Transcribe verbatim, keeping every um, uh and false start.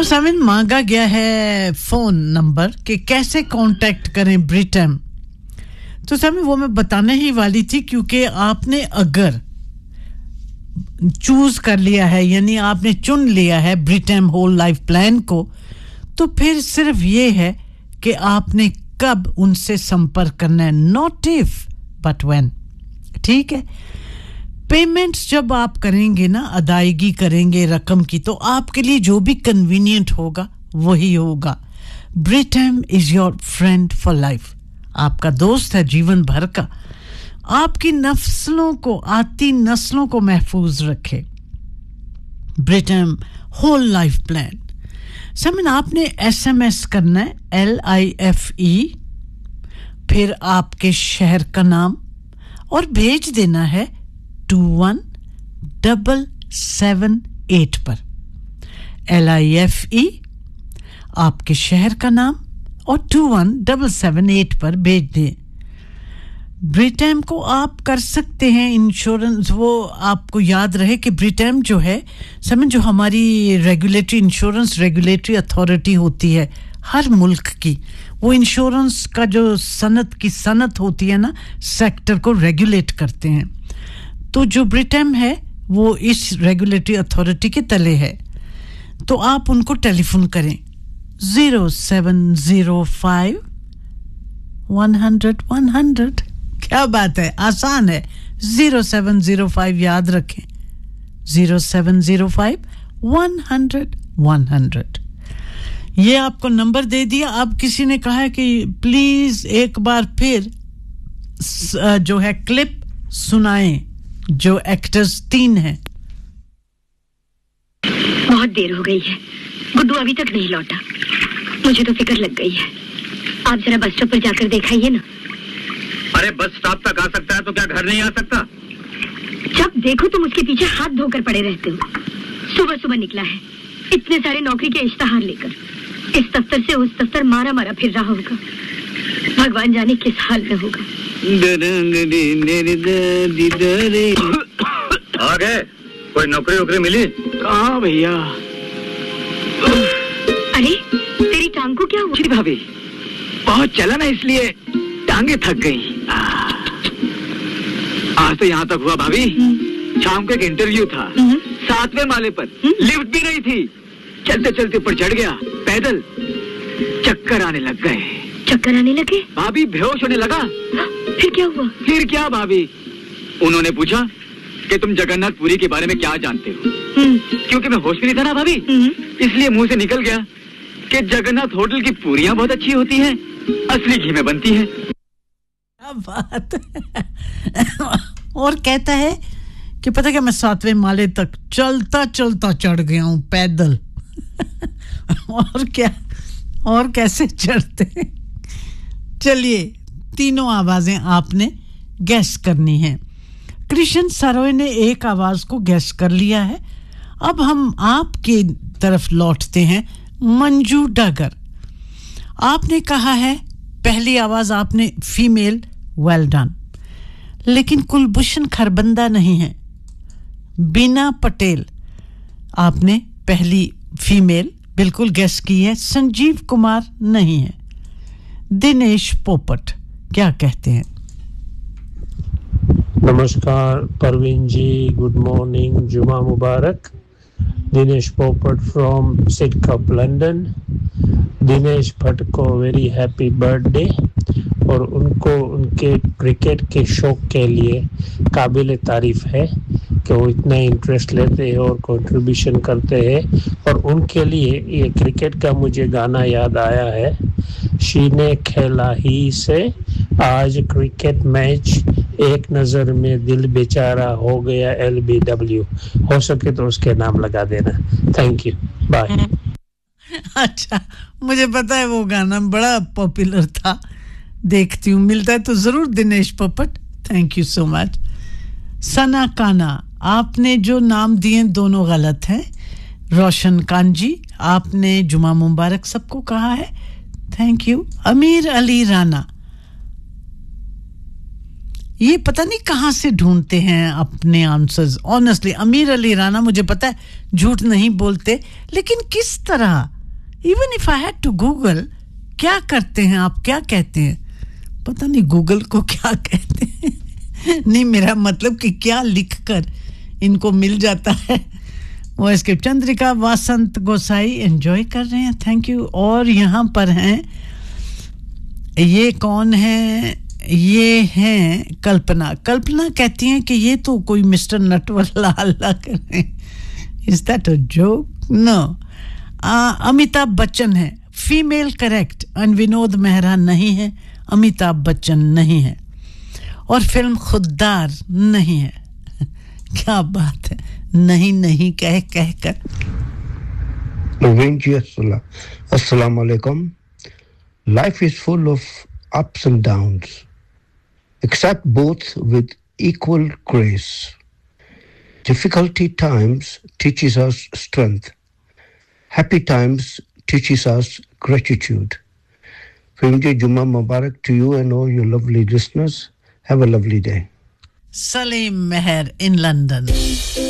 और सामिन मांगा गया है फोन नंबर कि कैसे कांटेक्ट करें ब्रिटेम। तो सामिन वो मैं बताने ही वाली थी, क्योंकि आपने अगर चूज कर लिया है, यानी आपने चुन लिया है ब्रिटेम होल लाइफ प्लान को, तो फिर सिर्फ ये है कि आपने कब उनसे संपर्क करना है, नॉट इफ बट व्हेन। ठीक है, पेमेंट्स जब आप करेंगे ना, अदायगी करेंगे रकम की, तो आपके लिए जो भी कन्वीनियंट होगा वही होगा। ब्रिटेम is your friend for life, आपका दोस्त है जीवन भर का, आपकी नस्लों को, आती नस्लों को महफूज रखे। ब्रिटेम होल लाइफ प्लान। समझ, आपने एसएमएस करना है एल आई एफ ई, फिर आपके शहर का नाम, और भेज देना है to one double seven eight पर। एल आई एफ ई, आपके शहर का नाम और to one double seven eight पर भेज दें। ब्रिटेम को आप कर सकते हैं इंश्योरेंस, वो आपको याद रहे कि ब्रिटेम जो है समझ, जो हमारी रेगुलेटरी इंश्योरेंस रेगुलेटरी अथॉरिटी होती है हर मुल्क की, वो इंश्योरेंस का जो सनत की सनत होती है ना, सेक्टर को रेगुलेट करते हैं। तो जो ब्रिटेम है वो इस रेगुलेटरी अथॉरिटी के तले है। तो आप उनको टेलीफोन करें zero seven zero five one hundred one hundred. क्या बात है, आसान है। ज़ीरो सेवन ज़ीरो फाइव याद रखें, zero seven zero five one hundred one hundred. ये आपको नंबर दे दिया। अब किसी ने कहा है कि प्लीज एक बार फिर जो है क्लिप सुनाएं, जो एक्टर्स तीन हैं। बहुत देर हो गई है, गुड्डू अभी तक नहीं लौटा, मुझे तो फिक्र लग गई है। आप जरा बस स्टॉप पर जाकर दिखाइए ना। अरे बस स्टॉप तक आ सकता है तो क्या घर नहीं आ सकता? जब देखो तुम उसके पीछे हाथ धोकर पड़े रहते हो। सुबह सुबह निकला है इतने सारे नौकरी के इश्तहार लेकर, इस दफ्तर से उस दफ्तर मारा मारा फिर रहा होगा। भगवान जाने किस हाल में होगा। आ गए? कोई नौकरी वोकरी मिली? कहाँ भैया? अरे तेरी टांग को क्या हुआ? जी भाभी, बहुत चला ना इसलिए टांगे थक गई। आज तो यहाँ तक हुआ भाभी, शाम को एक इंटरव्यू था, सातवें माले पर, लिफ्ट भी नहीं थी, चलते चलते ऊपर चढ़ गया, पैदल, चक्कर आने लग गए। चक्कर आने लगे? भाभी बेहोश होने लगा। फिर क्या हुआ? फिर क्या भाभी, उन्होंने पूछा कि तुम जगन्नाथपुरी के बारे में क्या जानते हो? क्योंकि मैं होश में नहीं था ना भाभी, इसलिए मुंह से निकल गया कि जगन्नाथ होटल की पूरियां बहुत अच्छी होती हैं, असली घी में बनती हैं। क्या बात है। और कहता है कि पता क्या, मैं सातवें माले तक चलता चलता चढ़ गया हूं पैदल। और क्या, और कैसे चढ़ते? चलिए, तीनों आवाजें आपने गैस करनी है। कृष्ण सरोय ने एक आवाज को गैस कर लिया है। अब हम आपके तरफ लौटते हैं। मंजू डागर, आपने कहा है पहली आवाज आपने फीमेल, वेल डन, लेकिन कुलभूषण खरबंदा नहीं है। बीना पटेल, आपने पहली फीमेल बिल्कुल गेस की है। संजीव कुमार नहीं है। दिनेश पोपट, क्या कहते हैं? नमस्कार परवीन जी, गुड मॉर्निंग, जुमा मुबारक। दिनेश पोपट फ्रॉम सिडकप लंदन। दिनेश भट्ट को वेरी हैप्पी बर्थडे, और उनको उनके क्रिकेट के शौक के लिए काबिल तारीफ है कि वो इतना इंटरेस्ट लेते हैं और कंट्रीब्यूशन करते हैं। और उनके लिए ये क्रिकेट का मुझे गाना याद आया है, शीने खेला ही से आज क्रिकेट मैच, एक नजर में दिल बेचारा हो गया एल बी डब्ल्यू। हो सके तो उसके नाम लगा देना। Thank you, bye. अच्छा, मुझे पता है वो गाना बड़ा पॉपुलर था। देखती हूँ, मिलता है तो जरूर। दिनेश पोपट, थैंक यू सो मच। सना काना, आपने जो नाम दिए दोनों गलत हैं। रोशन कांजी, आपने जुमा मुबारक सबको कहा है, थैंक यू। अमीर अली राना, ये पता नहीं कहां से ढूंढते हैं अपने आंसर्स। ऑनेस्टली अमीर अली राना, मुझे पता है झूठ नहीं बोलते, लेकिन किस तरह even if I had to Google क्या करते हैं आप, क्या कहते हैं, पता नहीं गूगल को क्या कहते हैं नहीं मेरा मतलब कि क्या लिखकर इनको मिल जाता है वो इसके चंद्रिका वासंत गोसाई एंजॉय कर रहे हैं, थैंक यू। और यहाँ पर हैं, ये कौन है, ये हैं कल्पना। कल्पना कहती हैं कि ये तो कोई मिस्टर नटवरलाल लग रहे हैं, is that a joke? No. Amitabh Bachchan है, फीमेल करेक्ट, और विनोद मेहरा नहीं है, अमिताभ बच्चन नहीं है, और फिल्म खुददार नहीं है क्या बात है, नहीं नहीं कह कह कर। नवीन जी अस्सलाम वालेकुम। Life is full of ups and downs. Accept both with equal grace. Difficulty times teaches us strength. Happy times teaches us gratitude. Fimje Juma Mubarak to you and all your lovely listeners. Have a lovely day. Salim Meher in London.